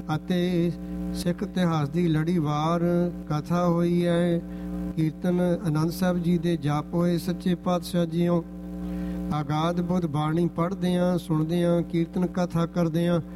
ਅਤੇ ਸਿੱਖ ਇਤਿਹਾਸ ਦੀ ਲੜੀਵਾਰ ਕਥਾ ਹੋਈ ਹੈ। ਕੀਰਤਨ ਆਨੰਦ ਸਾਹਿਬ ਜੀ ਦੇ ਜਾਪ ਹੋਏ। ਸੱਚੇ ਪਾਤਸ਼ਾਹ ਜੀਓ, ਆਗਾਦ ਬੁੱਧ ਬਾਣੀ ਪੜ੍ਹਦੇ ਹਾਂ, ਸੁਣਦੇ ਹਾਂ, ਕੀਰਤਨ ਕਥਾ ਕਰਦੇ ਹਾਂ।